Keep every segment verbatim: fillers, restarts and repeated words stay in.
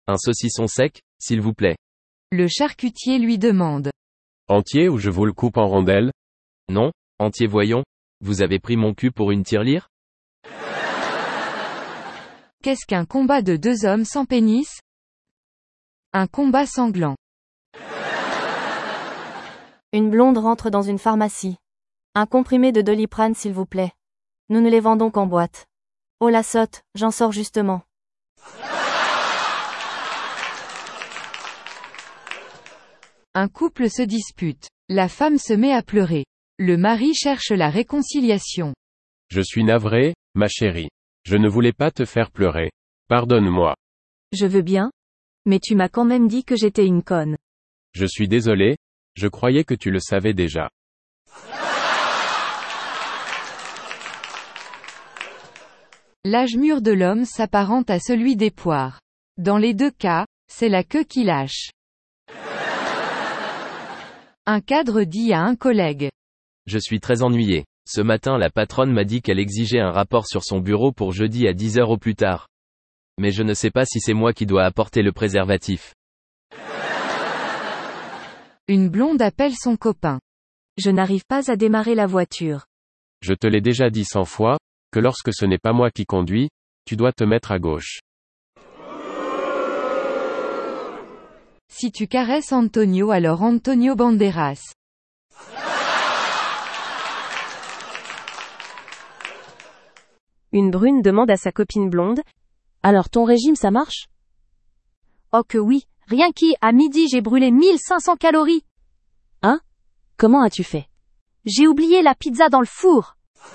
Un saucisson sec, s'il vous plaît. Le charcutier lui demande. Entier ou je vous le coupe en rondelles? Non, entier voyons. Vous avez pris mon cul pour une tirelire? Qu'est-ce qu'un combat de deux hommes sans pénis? Un combat sanglant. Une blonde rentre dans une pharmacie. Un comprimé de Doliprane s'il vous plaît. Nous ne les vendons qu'en boîte. Oh la sotte, j'en sors justement. Un couple se dispute. La femme se met à pleurer. Le mari cherche la réconciliation. Je suis navré, ma chérie. Je ne voulais pas te faire pleurer. Pardonne-moi. Je veux bien. Mais tu m'as quand même dit que j'étais une conne. Je suis désolé, je croyais que tu le savais déjà. L'âge mûr de l'homme s'apparente à celui des poires. Dans les deux cas, c'est la queue qui lâche. Un cadre dit à un collègue. Je suis très ennuyé. Ce matin la patronne m'a dit qu'elle exigeait un rapport sur son bureau pour jeudi à dix heures au plus tard. Mais je ne sais pas si c'est moi qui dois apporter le préservatif. Une blonde appelle son copain. Je n'arrive pas à démarrer la voiture. Je te l'ai déjà dit cent fois, que lorsque ce n'est pas moi qui conduis, tu dois te mettre à gauche. Si tu caresses Antonio alors Antonio Banderas. Une brune demande à sa copine blonde. Alors ton régime ça marche? Oh que oui, rien qu'à à midi j'ai brûlé mille cinq cents calories. Hein? Comment as-tu fait? J'ai oublié la pizza dans le four.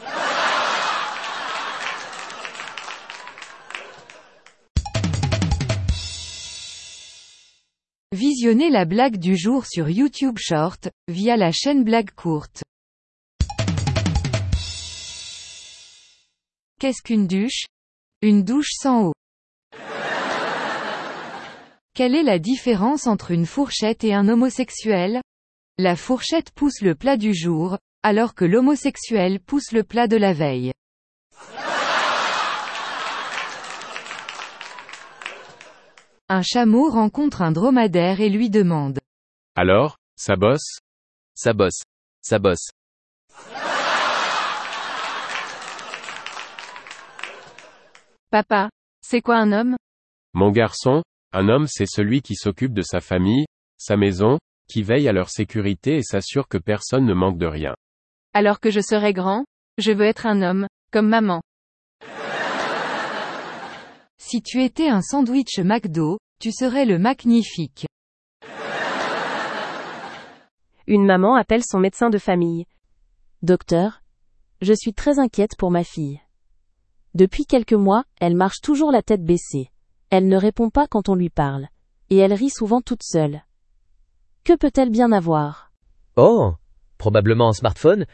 Visionnez la blague du jour sur YouTube Short, via la chaîne Blague Courte. Qu'est-ce qu'une douche? Une douche sans eau. Quelle est la différence entre une fourchette et un homosexuel? La fourchette pousse le plat du jour, alors que l'homosexuel pousse le plat de la veille. Un chameau rencontre un dromadaire et lui demande. Alors, ça bosse? Ça bosse. Ça bosse. Papa, c'est quoi un homme? Mon garçon, un homme c'est celui qui s'occupe de sa famille, sa maison, qui veille à leur sécurité et s'assure que personne ne manque de rien. Alors que je serai grand, je veux être un homme, comme maman. Si tu étais un sandwich McDo, tu serais le magnifique. Une maman appelle son médecin de famille. Docteur, je suis très inquiète pour ma fille. Depuis quelques mois, elle marche toujours la tête baissée. Elle ne répond pas quand on lui parle. Et elle rit souvent toute seule. Que peut-elle bien avoir? Oh, probablement un smartphone.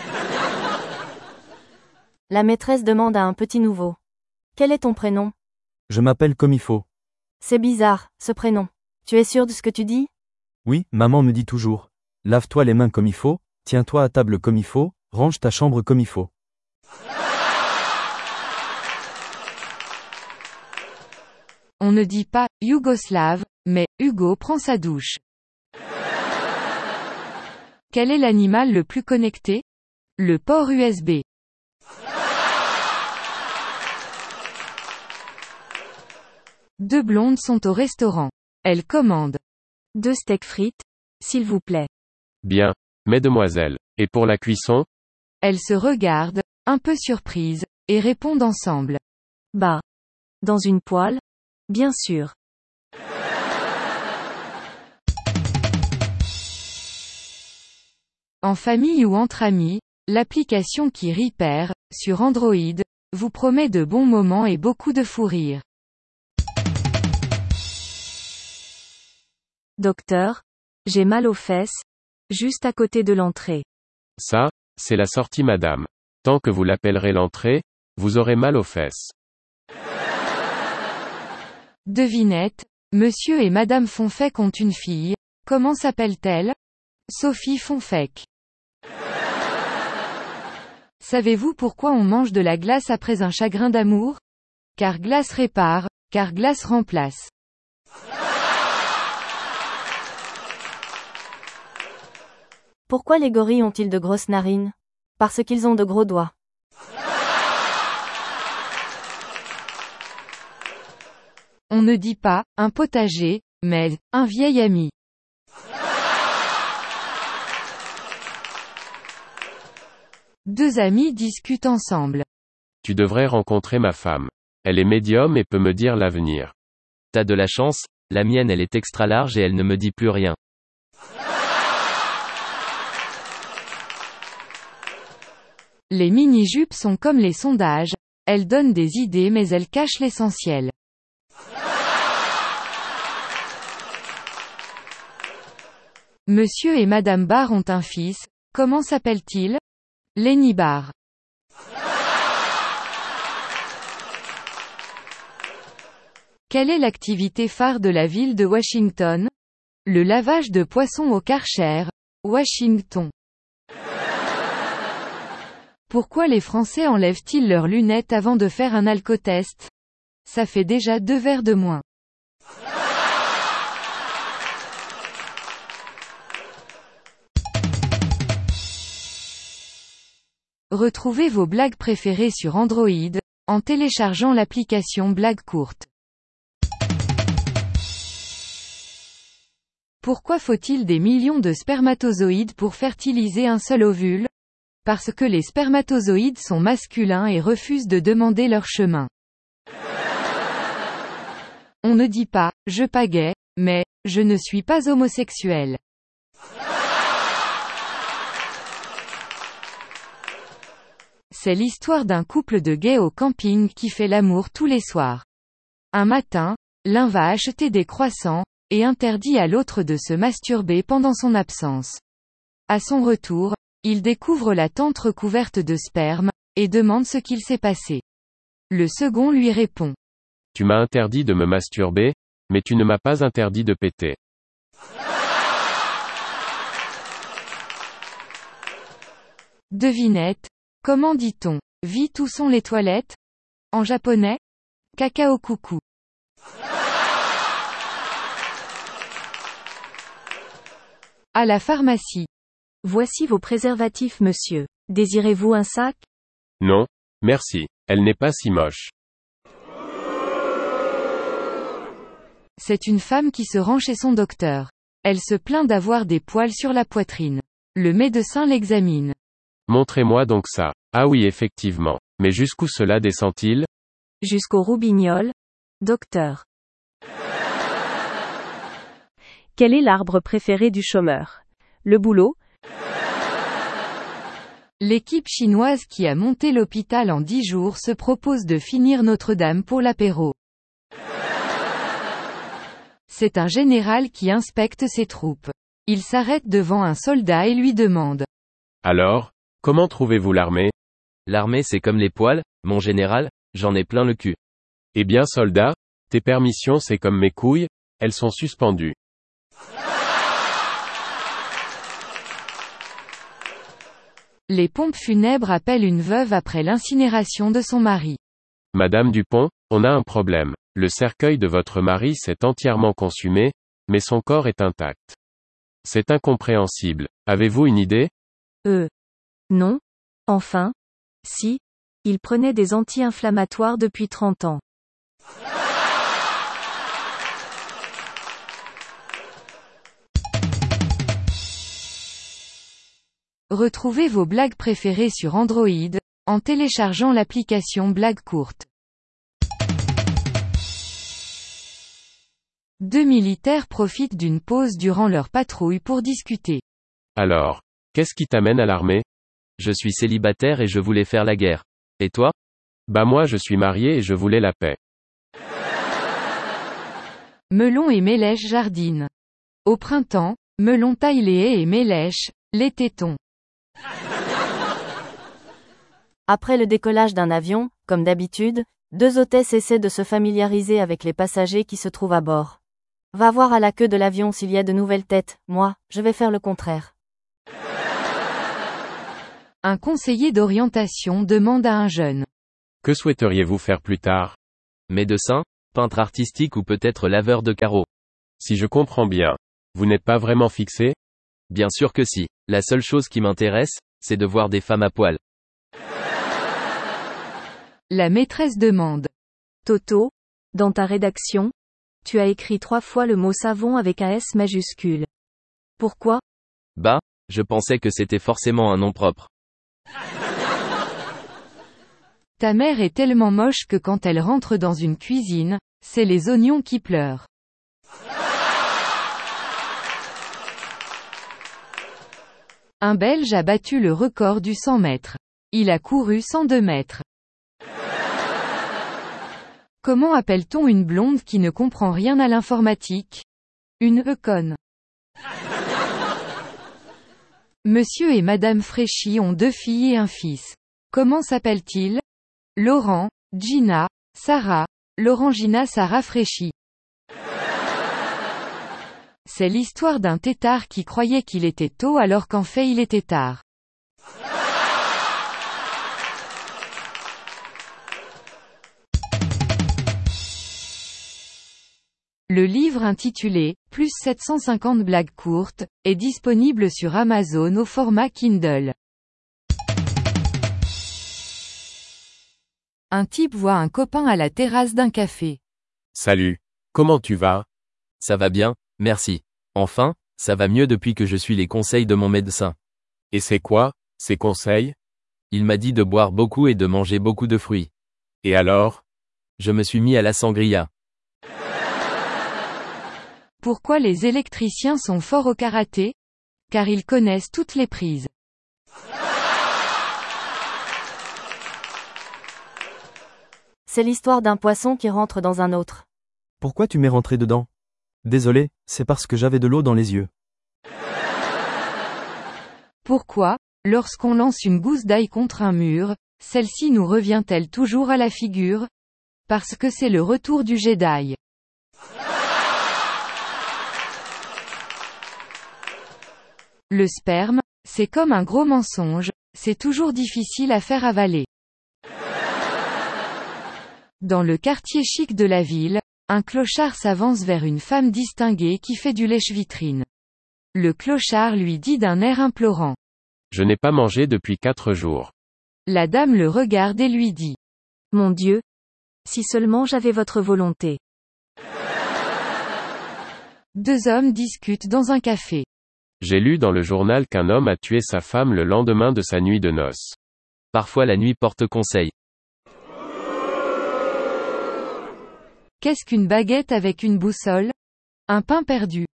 La maîtresse demande à un petit nouveau. Quel est ton prénom? Je m'appelle comme il faut. C'est bizarre, ce prénom. Tu es sûr de ce que tu dis? Oui, maman me dit toujours. Lave-toi les mains comme il faut, tiens-toi à table comme il faut, range ta chambre comme il faut. On ne dit pas « Yougoslave », mais « Hugo prend sa douche ». Quel est l'animal le plus connecté? Le port U S B. Deux blondes sont au restaurant. Elles commandent. Deux steaks frites, s'il vous plaît. Bien. Mesdemoiselles. Et pour la cuisson? Elles se regardent, un peu surprises, et répondent ensemble. Bah. Dans une poêle? Bien sûr. En famille ou entre amis, l'application qui rit perd, sur Android, vous promet de bons moments et beaucoup de fou rire. Docteur, j'ai mal aux fesses, juste à côté de l'entrée. Ça, c'est la sortie madame. Tant que vous l'appellerez l'entrée, vous aurez mal aux fesses. Devinette, monsieur et madame Fonfec ont une fille, comment s'appelle-t-elle? Sophie Fonfec. Savez-vous pourquoi on mange de la glace après un chagrin d'amour? Car glace répare, car glace remplace. Pourquoi les gorilles ont-ils de grosses narines? Parce qu'ils ont de gros doigts. On ne dit pas « un potager », mais « un vieil ami ». Deux amis discutent ensemble. Tu devrais rencontrer ma femme. Elle est médium et peut me dire l'avenir. T'as de la chance, la mienne elle est extra large et elle ne me dit plus rien. Les mini-jupes sont comme les sondages, elles donnent des idées mais elles cachent l'essentiel. Monsieur et Madame Barr ont un fils, comment s'appelle-t-il? Lenny Barr. Quelle est l'activité phare de la ville de Washington? Le lavage de poissons au Karcher, Washington. Pourquoi les Français enlèvent-ils leurs lunettes avant de faire un alcotest? Ça fait déjà deux verres de moins. Retrouvez vos blagues préférées sur Android, en téléchargeant l'application Blagues courtes. Pourquoi faut-il des millions de spermatozoïdes pour fertiliser un seul ovule? Parce que les spermatozoïdes sont masculins et refusent de demander leur chemin. On ne dit pas « je pagaie », mais « je ne suis pas homosexuel ». C'est l'histoire d'un couple de gays au camping qui fait l'amour tous les soirs. Un matin, l'un va acheter des croissants, et interdit à l'autre de se masturber pendant son absence. À son retour, il découvre la tente recouverte de sperme, et demande ce qu'il s'est passé. Le second lui répond. Tu m'as interdit de me masturber, mais tu ne m'as pas interdit de péter. Devinette. Comment dit-on « vite où sont les toilettes » en japonais? Kakao coucou. À la pharmacie. Voici vos préservatifs, monsieur. Désirez-vous un sac? Non, merci. Elle n'est pas si moche. C'est une femme qui se rend chez son docteur. Elle se plaint d'avoir des poils sur la poitrine. Le médecin l'examine. Montrez-moi donc ça. Ah oui, effectivement. Mais jusqu'où cela descend-il? Jusqu'au roubignol. Docteur. Quel est l'arbre préféré du chômeur? Le boulot? L'équipe chinoise qui a monté l'hôpital en dix jours se propose de finir Notre-Dame pour l'apéro. C'est un général qui inspecte ses troupes. Il s'arrête devant un soldat et lui demande. Alors, comment trouvez-vous l'armée? L'armée c'est comme les poils, mon général, j'en ai plein le cul. Eh bien soldat, tes permissions c'est comme mes couilles, elles sont suspendues. Les pompes funèbres appellent une veuve après l'incinération de son mari. Madame Dupont, on a un problème. Le cercueil de votre mari s'est entièrement consumé, mais son corps est intact. C'est incompréhensible. Avez-vous une idée? Euh. Non. Enfin. Si. Il prenait des anti-inflammatoires depuis trente ans. Retrouvez vos blagues préférées sur Android, en téléchargeant l'application Blagues courtes. Deux militaires profitent d'une pause durant leur patrouille pour discuter. Alors, qu'est-ce qui t'amène à l'armée? Je suis célibataire et je voulais faire la guerre. Et toi? Bah moi je suis marié et je voulais la paix. Melon et Mélèche jardinent. Au printemps, Melon taille les haies et Mélèche, les tétons. Après le décollage d'un avion, comme d'habitude, deux hôtesses essaient de se familiariser avec les passagers qui se trouvent à bord. Va voir à la queue de l'avion s'il y a de nouvelles têtes, moi, je vais faire le contraire. Un conseiller d'orientation demande à un jeune. Que souhaiteriez-vous faire plus tard? Médecin, peintre artistique ou peut-être laveur de carreaux. Si je comprends bien, vous n'êtes pas vraiment fixé? Bien sûr que si. La seule chose qui m'intéresse, c'est de voir des femmes à poil. La maîtresse demande. Toto, dans ta rédaction, tu as écrit trois fois le mot savon avec un S majuscule. Pourquoi? Bah, je pensais que c'était forcément un nom propre. Ta mère est tellement moche que quand elle rentre dans une cuisine, c'est les oignons qui pleurent. Un Belge a battu le record du cent mètres. Il a couru cent deux mètres. Comment appelle-t-on une blonde qui ne comprend rien à l'informatique? Une econne. Monsieur et Madame Fréchy ont deux filles et un fils. Comment s'appellent-ils? Laurent, Gina, Sarah, Laurent-Gina Sarah Fréchy. C'est l'histoire d'un têtard qui croyait qu'il était tôt alors qu'en fait il était tard. Le livre intitulé « Plus sept cent cinquante blagues courtes » est disponible sur Amazon au format Kindle. Un type voit un copain à la terrasse d'un café. Salut. Comment tu vas? Ça va bien, merci. Enfin, ça va mieux depuis que je suis les conseils de mon médecin. Et c'est quoi, ces conseils? Il m'a dit de boire beaucoup et de manger beaucoup de fruits. Et alors? Je me suis mis à la sangria. Pourquoi les électriciens sont forts au karaté? Car ils connaissent toutes les prises. C'est l'histoire d'un poisson qui rentre dans un autre. Pourquoi tu m'es rentré dedans? Désolé, c'est parce que j'avais de l'eau dans les yeux. Pourquoi, lorsqu'on lance une gousse d'ail contre un mur, celle-ci nous revient-elle toujours à la figure? Parce que c'est le retour du Jedi. Le sperme, c'est comme un gros mensonge, c'est toujours difficile à faire avaler. Dans le quartier chic de la ville, un clochard s'avance vers une femme distinguée qui fait du lèche-vitrine. Le clochard lui dit d'un air implorant. Je n'ai pas mangé depuis quatre jours. La dame le regarde et lui dit. Mon Dieu! Si seulement j'avais votre volonté. Deux hommes discutent dans un café. J'ai lu dans le journal qu'un homme a tué sa femme le lendemain de sa nuit de noces. Parfois la nuit porte conseil. Qu'est-ce qu'une baguette avec une boussole? Un pain perdu.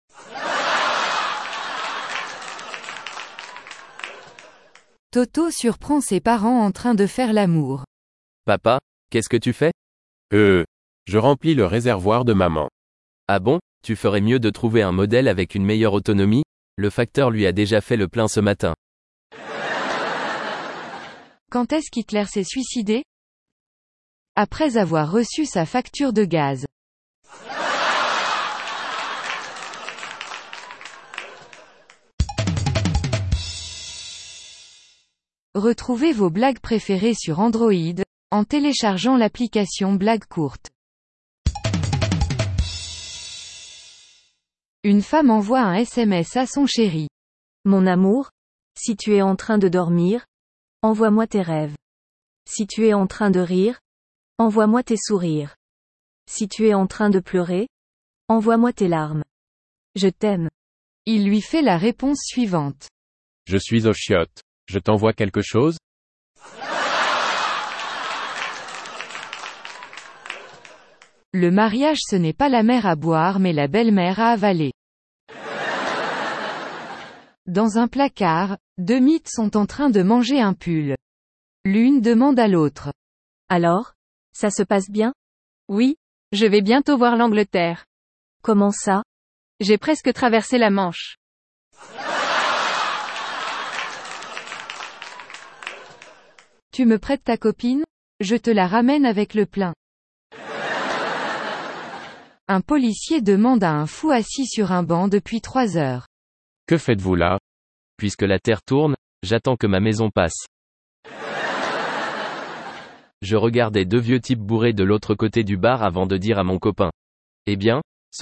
Toto surprend ses parents en train de faire l'amour. Papa, qu'est-ce que tu fais? Euh, je remplis le réservoir de maman. Ah bon, tu ferais mieux de trouver un modèle avec une meilleure autonomie? Le facteur lui a déjà fait le plein ce matin. Quand est-ce qu'Hitler s'est suicidé? Après avoir reçu sa facture de gaz. Retrouvez vos blagues préférées sur Android, en téléchargeant l'application Blagues courtes. Une femme envoie un S M S à son chéri. Mon amour, si tu es en train de dormir, envoie-moi tes rêves. Si tu es en train de rire, envoie-moi tes sourires. Si tu es en train de pleurer, envoie-moi tes larmes. Je t'aime. Il lui fait la réponse suivante. Je suis aux chiottes. Je t'envoie quelque chose? Le mariage ce n'est pas la mère à boire mais la belle-mère à avaler. Dans un placard, deux mythes sont en train de manger un pull. L'une demande à l'autre. Alors, ça se passe bien? Oui, je vais bientôt voir l'Angleterre. Comment ça? J'ai presque traversé la Manche. Tu me prêtes ta copine? Je te la ramène avec le plein. Un policier demande à un fou assis sur un banc depuis trois heures. Que faites-vous là? Puisque la Terre tourne, j'attends que ma maison passe. Je regardais deux vieux types bourrés de l'autre côté du bar avant de dire à mon copain. Eh bien,